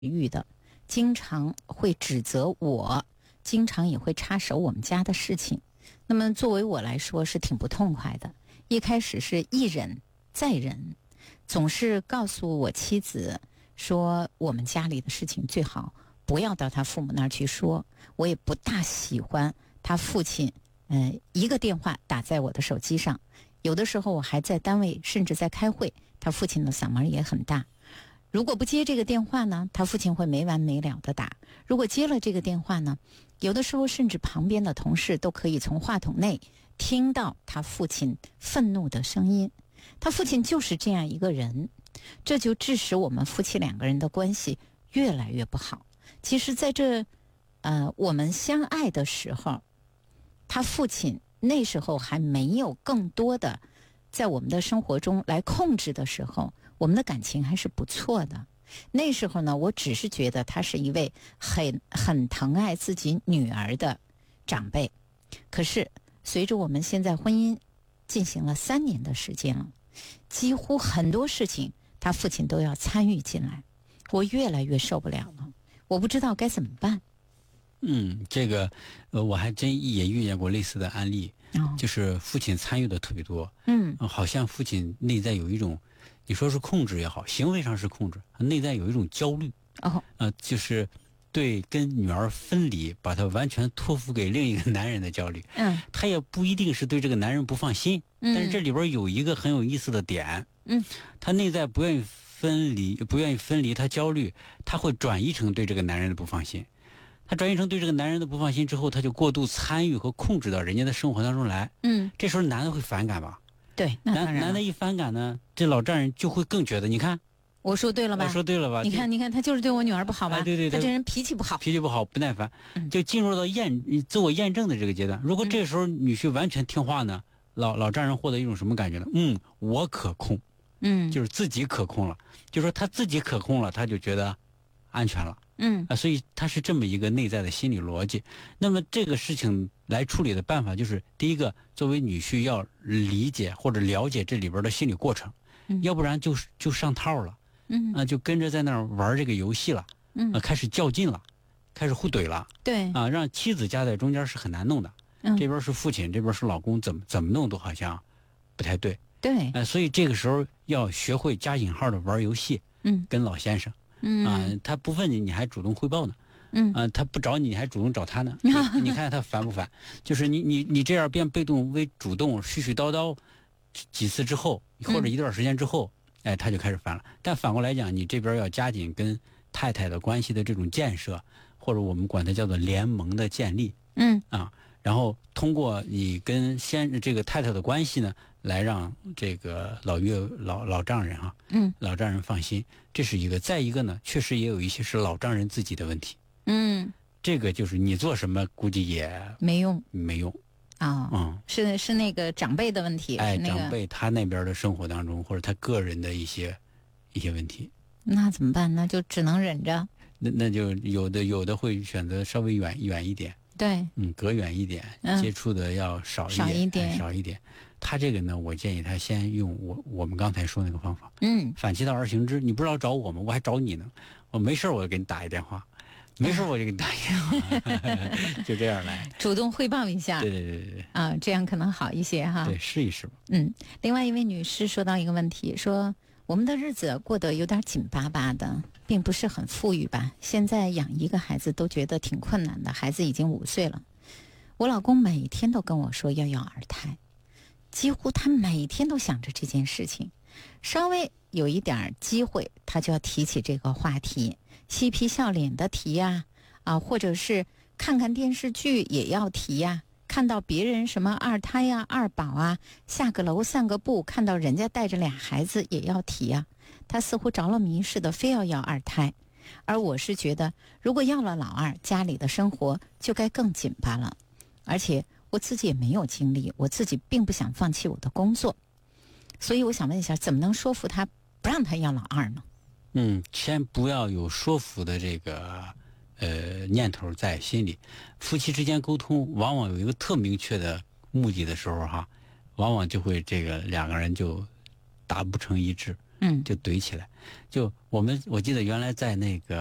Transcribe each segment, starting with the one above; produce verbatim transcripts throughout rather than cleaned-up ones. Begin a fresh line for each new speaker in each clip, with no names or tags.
育的，经常会指责我，经常也会插手我们家的事情。那么作为我来说是挺不痛快的，一开始是一忍再忍，总是告诉我妻子说我们家里的事情最好不要到他父母那儿去说。我也不大喜欢他父亲呃，一个电话打在我的手机上，有的时候我还在单位甚至在开会，他父亲的嗓门也很大。如果不接这个电话呢，他父亲会没完没了的打。如果接了这个电话呢，有的时候甚至旁边的同事都可以从话筒内听到他父亲愤怒的声音。他父亲就是这样一个人，这就致使我们夫妻两个人的关系越来越不好。其实在这呃我们相爱的时候，他父亲那时候还没有更多的在我们的生活中来控制的时候，我们的感情还是不错的。那时候呢，我只是觉得他是一位很很疼爱自己女儿的长辈。可是随着我们现在婚姻进行了三年的时间了，几乎很多事情他父亲都要参与进来，我越来越受不了了，我不知道该怎么办。
嗯，这个呃，我还真也遇见过类似的案例，哦、就是父亲参与的特别多。嗯、呃，好像父亲内在有一种，你说是控制也好，行为上是控制，内在有一种焦虑。哦，呃，就是对跟女儿分离，把她完全托付给另一个男人的焦虑。嗯，他也不一定是对这个男人不放心，嗯、但是这里边有一个很有意思的点。嗯，他内在不愿意分离，不愿意分离，他焦虑，他会转移成对这个男人的不放心。他转移成对这个男人的不放心之后，他就过度参与和控制到人家的生活当中来。嗯，这时候男的会反感吧？
对，那当然
男男的一反感呢，这老丈人就会更觉得，你看
我说对了吧？
我说对了吧？
你看，你看，他就是对我女儿不好吧？
哎、对对对，
他这人脾气不好，
脾气不好，不耐烦，嗯、就进入到验自我验证的这个阶段。如果这时候女婿完全听话呢，老老丈人获得一种什么感觉呢？嗯，我可控，嗯，就是自己可控了，就是说他自己可控了，他就觉得安全了。嗯啊，所以他是这么一个内在的心理逻辑。那么这个事情来处理的办法就是，第一个，作为女婿要理解或者了解这里边的心理过程，嗯、要不然就就上套了，嗯啊，就跟着在那儿玩这个游戏了，嗯啊，开始较劲了，开始互怼了，
对
啊，让妻子夹在中间是很难弄的。嗯，这边是父亲，这边是老公，怎么怎么弄都好像不太对。
对，
呃，所以这个时候要学会加引号的玩游戏，嗯，跟老先生。嗯啊，他不问你，你还主动汇报呢。嗯啊，他不找你，你还主动找他呢。你, 你看他烦不烦？就是你你你这样变被动为主动，絮絮叨叨几次之后，或者一段时间之后，嗯、哎，他就开始烦了。但反过来讲，你这边要加紧跟太太的关系的这种建设，或者我们管它叫做联盟的建立。嗯啊，然后通过你跟先这个太太的关系呢，来让这个老岳老老丈人哈、啊，嗯，老丈人放心，这是一个。再一个呢，确实也有一些是老丈人自己的问题，嗯，这个就是你做什么估计也
没用，
没用
啊，嗯，是是那个长辈的问题，
哎，
那个、
长辈他那边的生活当中或者他个人的一些一些问题，
那怎么办？那就只能忍着。
那那就有的有的会选择稍微远远一点。
对，
嗯，隔远一点，嗯、接触的要少一点，
少一点，
哎、少一点。他这个呢，我建议他先用我我们刚才说那个方法，嗯，反其道而行之。你不知道找我吗？我还找你呢。我没事我就给你打一电话，没事我就给你打一电话，就这样来
主动汇报一下。
对对对对对，
啊，这样可能好一些哈。
对，试一试吧。
嗯，另外一位女士说到一个问题，说我们的日子过得有点紧巴巴的，并不是很富裕吧？现在养一个孩子都觉得挺困难的，孩子已经五岁了。我老公每天都跟我说要要二胎，几乎他每天都想着这件事情，稍微有一点机会他就要提起这个话题，嬉皮笑脸的提呀，啊，或者是看看电视剧也要提呀，看到别人什么二胎呀、二宝啊，下个楼散个步，看到人家带着俩孩子也要提呀，他似乎着了迷似的，非要要二胎。而我是觉得，如果要了老二，家里的生活就该更紧巴了。而且我自己也没有精力，我自己并不想放弃我的工作，所以我想问一下，怎么能说服他不让他要老二呢？
嗯，先不要有说服的这个呃念头在心里。夫妻之间沟通，往往有一个特明确的目的的时候哈，往往就会这个两个人就达不成一致，嗯，就怼起来。就我们我记得原来在那个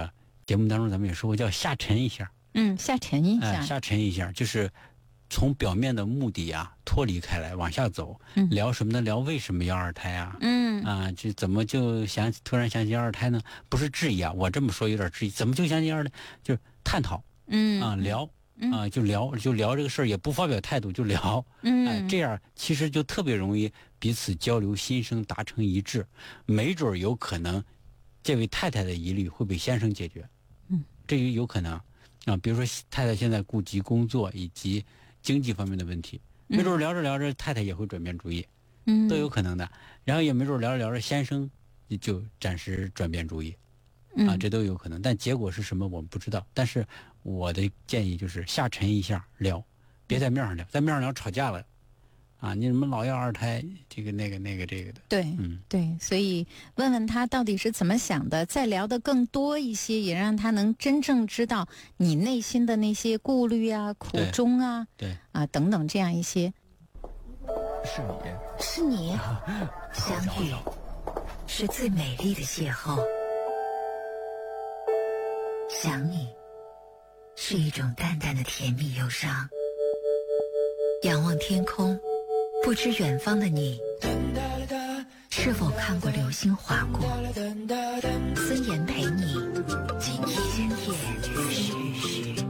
节目当中咱们也说过叫下沉一下，
嗯，下沉一下，
哎、下沉一下就是从表面的目的啊脱离开来往下走，嗯、聊什么呢？聊为什么要二胎啊？
嗯
啊，这怎么就想突然想起二胎呢？不是质疑啊，我这么说有点质疑，怎么就想起二胎？就是探讨，
嗯
啊聊。啊，就聊就聊这个事儿，也不发表态度，就聊，
嗯，
哎，这样其实就特别容易彼此交流心声，达成一致，没准有可能，这位太太的疑虑会被先生解决，
嗯，
这也有可能，啊，比如说太太现在顾及工作以及经济方面的问题，没准聊着聊着太太也会转变主意，
嗯，
都有可能的，然后也没准聊着聊着先生就暂时转变主意。啊，这都有可能，但结果是什么我们不知道。但是我的建议就是下沉一下聊，别在面上聊，在面上聊吵架了，啊，你怎么老要二胎，这个那个那个这个的。
对，
嗯，
对，所以问问他到底是怎么想的，再聊得更多一些，也让他能真正知道你内心的那些顾虑啊、苦衷啊，
对
啊等等这样一些。
是你，
是你，相遇是最美丽的邂逅。想你是一种淡淡的甜蜜忧伤。仰望天空，不知远方的你是否看过流星划过。孙岩陪你今夜时时。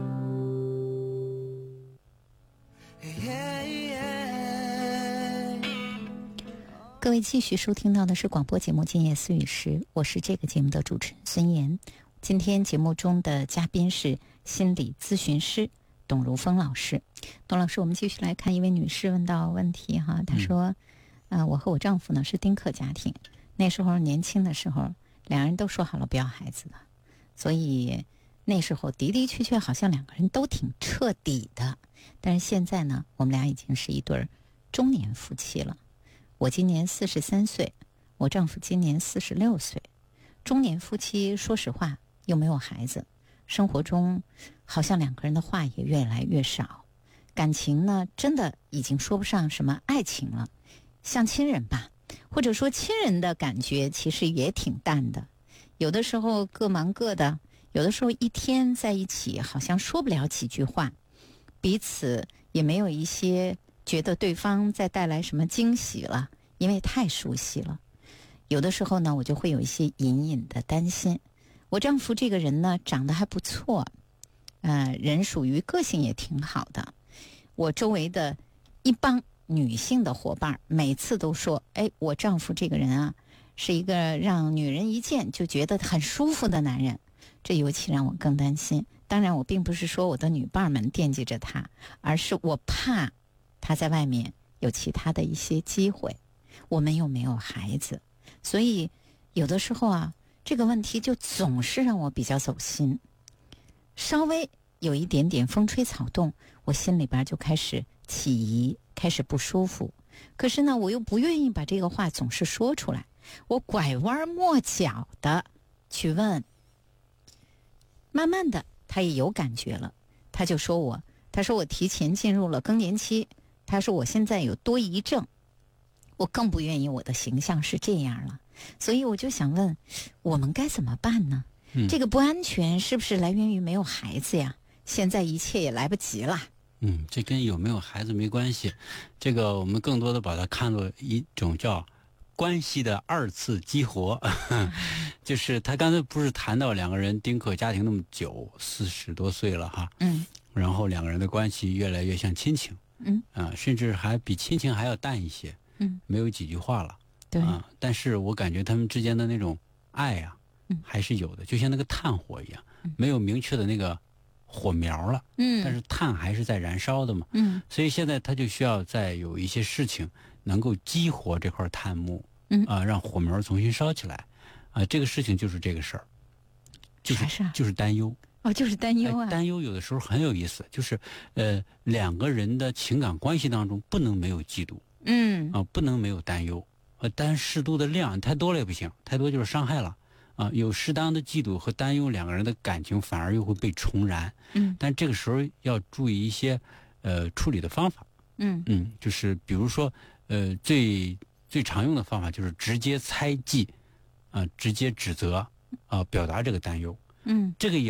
各位继续收听到的是广播节目《今夜思语时》，我是这个节目的主持人孙岩。今天节目中的嘉宾是心理咨询师董如风老师。董老师，我们继续来看一位女士问到问题哈，她说：“嗯、呃，我和我丈夫呢是丁克家庭，那时候年轻的时候，两人都说好了不要孩子的，所以那时候的的确确好像两个人都挺彻底的。但是现在呢，我们俩已经是一对中年夫妻了。我今年四十三岁，我丈夫今年四十六岁，中年夫妻，说实话。”又没有孩子，生活中好像两个人的话也越来越少，感情呢真的已经说不上什么爱情了，像亲人吧，或者说亲人的感觉其实也挺淡的，有的时候各忙各的，有的时候一天在一起好像说不了几句话，彼此也没有一些觉得对方在带来什么惊喜了，因为太熟悉了。有的时候呢，我就会有一些隐隐的担心。我丈夫这个人呢，长得还不错，呃，人属于个性也挺好的。我周围的一帮女性的伙伴，每次都说：“哎，我丈夫这个人啊，是一个让女人一见就觉得很舒服的男人。”这尤其让我更担心。当然，我并不是说我的女伴们惦记着他，而是我怕他在外面有其他的一些机会。我们又没有孩子，所以有的时候啊。这个问题就总是让我比较走心，稍微有一点点风吹草动，我心里边就开始起疑，开始不舒服。可是呢，我又不愿意把这个话总是说出来，我拐弯抹角的去问。慢慢的，他也有感觉了，他就说我，他说我提前进入了更年期，他说我现在有多疑症，我更不愿意我的形象是这样了。所以我就想问，我们该怎么办呢？嗯、这个不安全是不是来源于没有孩子呀？现在一切也来不及了。
嗯，这跟有没有孩子没关系，这个我们更多的把它看作一种叫关系的二次激活。就是他刚才不是谈到两个人丁克家庭那么久，四十多岁了哈，嗯，然后两个人的关系越来越像亲情，嗯啊、呃，甚至还比亲情还要淡一些，嗯，没有几句话了。
对
啊，但是我感觉他们之间的那种爱啊，嗯、还是有的，就像那个炭火一样，嗯、没有明确的那个火苗了，嗯，但是炭还是在燃烧的嘛，嗯，所以现在他就需要再有一些事情能够激活这块炭木，嗯啊，让火苗重新烧起来，啊，这个事情就是这个事儿，就是
啥事儿？
就是担忧。
哦，就是担忧啊！
哎、担忧有的时候很有意思，就是呃，两个人的情感关系当中不能没有嫉妒，嗯啊，不能没有担忧。呃，但适度的量太多了也不行，太多就是伤害了啊。有适当的嫉妒和担忧，两个人的感情反而又会被重燃。嗯，但这个时候要注意一些呃处理的方法。嗯嗯，就是比如说呃最最常用的方法就是直接猜忌，啊、呃，直接指责，啊、呃，表达这个担忧。嗯，这个也。